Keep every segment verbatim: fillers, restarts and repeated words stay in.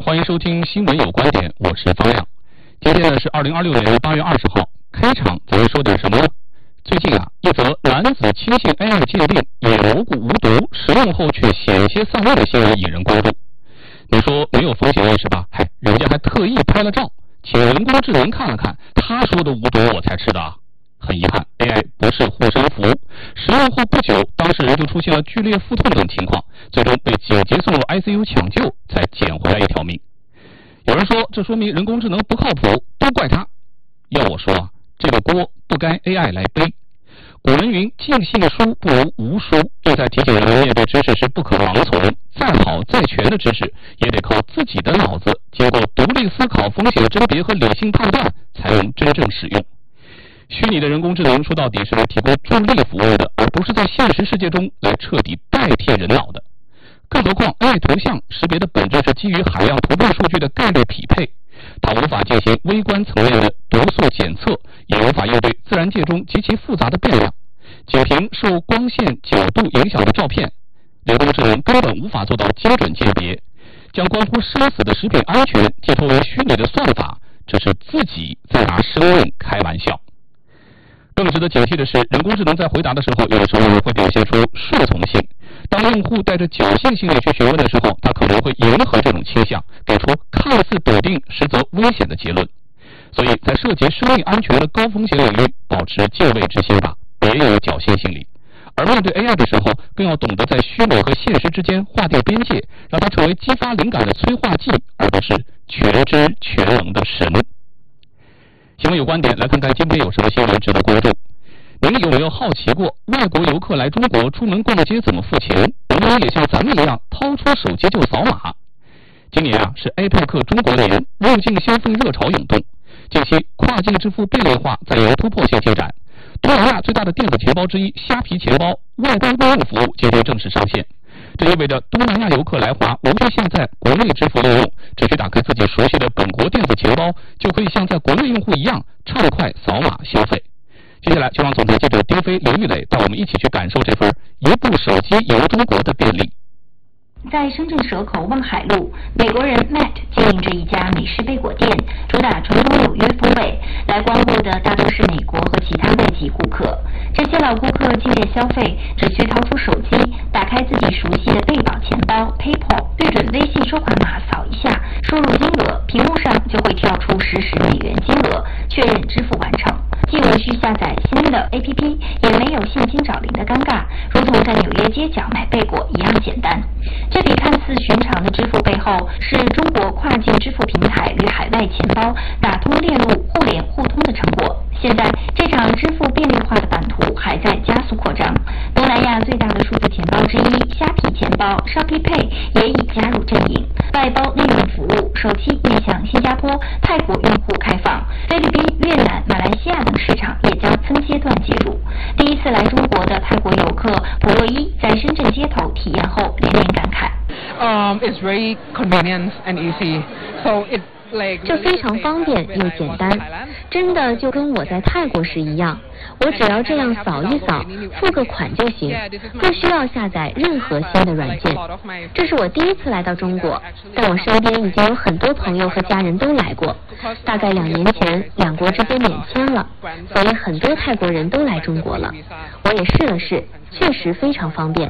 欢迎收听新闻有观点，我是方亮。今天呢是二零二六年八月二十号，开场咱们说点什么呢？最近啊，一则男子轻信 A I 鉴定也蘑菇无毒，使用后却险些丧命的新闻引人关注。你说没有风险意识吧？嗨，人家还特意拍了照，请人工智能看了看，他说的无毒我才吃的啊。很遗憾 ，A I 不是护身符，使用后不久，当事人就出现了剧烈腹痛等情况，最终被紧急送入 I C U 抢救，才捡回来一条命。有人说，这说明人工智能不靠谱，都怪他。要我说啊，这个锅不该 A I 来背。古人云：“尽信书不如无书”，又在提醒人们面对知识时不可盲从，再好再全的知识，也得靠自己的脑子，经过独立思考、风险甄别和理性判断，才能真正使用。虚拟的人工智能说到底是来提供助力服务的，而不是在现实世界中来彻底代替人脑的。更何况 A I 图像识别的本质是基于海量图片数据的概率匹配，它无法进行微观层面的读速检测，也无法应对自然界中极其复杂的变量。仅凭受光线角度影响的照片，人工智能根本无法做到精准鉴别，将关乎生死的食品安全寄托为虚拟的算法，这是自己在拿生命开玩笑。更值得警惕的是，人工智能在回答的时候，有的时候会表现出顺从性。当用户带着侥幸心理去询问的时候，他可能会迎合这种倾向，给出看似笃定实则危险的结论。所以在涉及生命安全的高风险领域，保持敬畏之心吧，别有侥幸心理。而面对 A I 的时候，更要懂得在虚伪和现实之间划定边界，让它成为激发灵感的催化剂，而不是全知全能的神。新闻有观点，来看看今天有什么新闻值得关注。您有没有好奇过，外国游客来中国出门逛街怎么付钱？能不能也像咱们一样掏出手机就扫码？今年啊是 A P E C 中国年，入境消费热潮涌动。近期跨境支付便利化在有突破性进展。东南亚最大的电子钱包之一虾皮钱包外包内用服务今天正式上线。这意味着东南亚游客来华无需下载国内支付应用，只需打开自己熟悉的本国电子钱包，就可以像在国内用户一样畅快扫码消费。接下来就让总台记者丁飞、刘玉磊带我们一起去感受这份一部手机游中国的便利。 在深圳蛇口望海路，美国人 Matt 经营着一家美式贝果店，主打传统纽约风味。来光顾的大多是美国和其他外籍顾客。这些老顾客进店消费，只需掏出手机，打开自己熟悉的贝宝钱包 PayPal， 对准微信收款码扫一下，输入金额，屏幕上就会跳出实时美元金额，确认支付完成。既无需下载新的 A P P， 也没有现金找零的尴尬，如同在纽约街角买贝果一样简单。这笔看似寻常的支付背后，是中国跨境支付平台与海外钱包打通链路互联互通的成果。现在，这场支付便利化的版图还在加速扩张。东南亚最大的数字钱包之一虾皮钱包 Shopee Pay 也已加入阵营，外包内用服务首期面向新加坡、泰国用户开放，菲律宾、越南、马来西亚等市场也将分阶段接入。第一次来中国的泰国游客普洛伊在深圳街头体验后连连感慨。 Um, it's very convenient and easy. So it like 这非常方便又简单，真的就跟我在泰国时一样。我只要这样扫一扫，付个款就行，不需要下载任何新的软件。这是我第一次来到中国，但我身边已经有很多朋友和家人都来过。大概两年前，两国之间免签了，所以很多泰国人都来中国了。我也试了试，确实非常方便。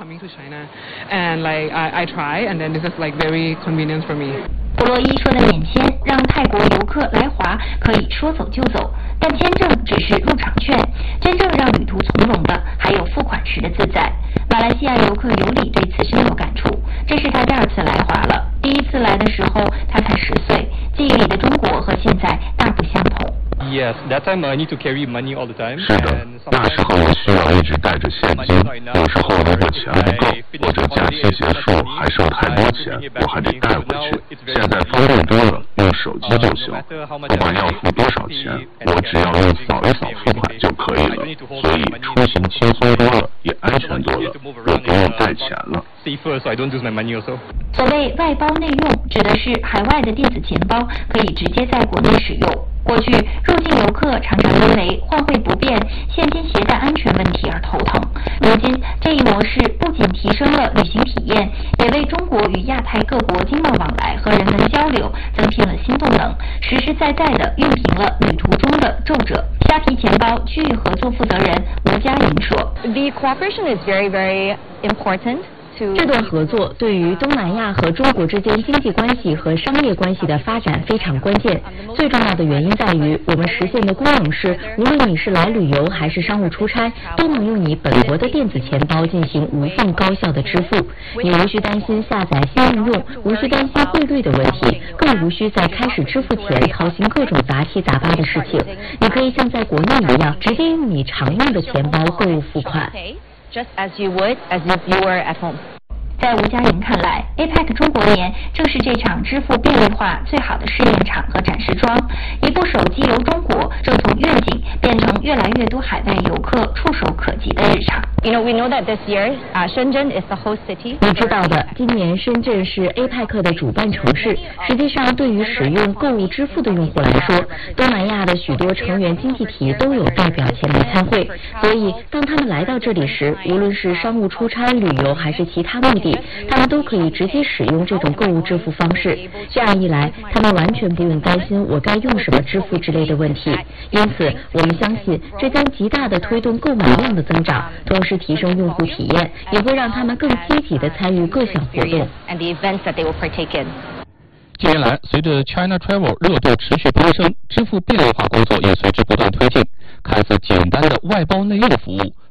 And like I, I try, and then this is like very convenient for me. 普洛伊说的免签让泰国游客来华可以说走就走，但签证只是入场券，真正让旅途从容的还有付款时的自在。马来西亚游客尤里对此深有感触，这是他第二次来华了。第一次来的时候他才十岁，记忆里的中国和现在大不相同。 Yes, that time I need to carry money all the time. 是的，那时候我需要一直带着现金，有时候如果钱不够，或者假期结束还剩太多钱，我还得带回去。现在方便多了，用手机就行，不管要付多少钱，我只要用扫一扫付款就可以了，所以出行轻松多了，也安全多了，我不用带钱了。 所谓外包内用，指的是海外的电子钱包可以直接在国内使用。过去入境游客常常因为换汇不便、现金携带安全问题而头疼。如今这一模式不仅提升了旅行体验，也为中国与亚太各国经贸往来和和人文交流增添了新动能，实实在在地熨平了旅途中的皱褶。虾皮钱包区域合作负责人吴佳莹说 ：“The cooperation is very, very important。” 这段合作对于东南亚和中国之间经济关系和商业关系的发展非常关键。最重要的原因在于，我们实现的功能是，无论你是来旅游还是商务出差，都能用你本国的电子钱包进行无缝高效的支付。你无需担心下载新应用，无需担心汇率的问题，更无需在开始支付前操心各种杂七杂八的事情。你可以像在国内一样，直接用你常用的钱包购物付款。 Just as you would as if you were at home. 在吴佳莹看来 ，A P E C 中国年正是这场支付便利化最好的试验场和展示桩。一部手机游中国正从愿景变成越来越多海外游客触手可及的日常。 You know, we know that this year, uh, Shenzhen is the host city. 你知道的，今年深圳是 A P E C 的主办城市。实际上，对于使用购物支付的用户来说，东南亚的许多成员经济体都有代表前来参会。所以，当他们来到这里时，无论是商务出差、旅游还是其他目的，他们都可以直接使用这种购物支付方式。这样一来，他们完全不用担心我该用什么支付之类的问题。因此，我们相信这将极大地推动购买量的增长，同时提升用户体验，也会让他们更积极地参与各项活动。 近年来，随着 China Travel 热度持续攀升，支付便利化工作也随之不断推进。看似简单的外包内陆服务，